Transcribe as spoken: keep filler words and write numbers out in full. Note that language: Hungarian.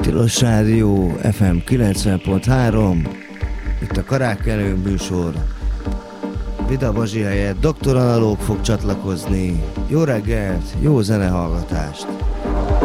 Tilos Rádió ef em kilencven pont három, itt a Karákelő műsor. Vida Bazsi helyett doktor Analóg fog csatlakozni. Jó reggelt, jó zenehallgatást!